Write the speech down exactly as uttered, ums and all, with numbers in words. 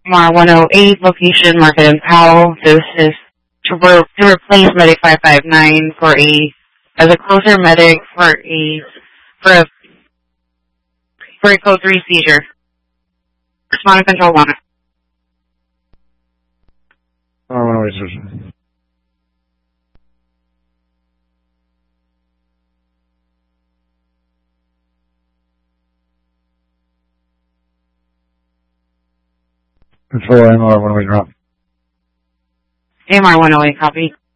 M R one oh eight, location Market and Powell. This is to, re- to replace Medic five five nine for a as a closer medic for a for a for a code three seizure. Respond to control one. M R one oh eight, sir. Control M R one oh eight, drop. M R one oh eight, copy.